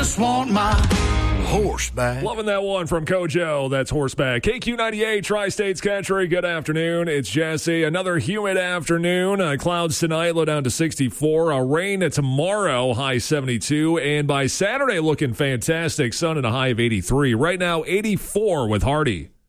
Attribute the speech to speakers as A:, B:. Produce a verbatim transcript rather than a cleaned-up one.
A: just want my horseback.
B: Loving that one from Kojo. That's horseback. K Q ninety-eight, Tri-States Country. Good afternoon. It's Jesse. Another humid afternoon. Uh, clouds tonight, low down to sixty-four. Uh, rain tomorrow, high seventy-two. And by Saturday, looking fantastic. Sun and a high of eighty-three. Right now, eighty-four with Hardy.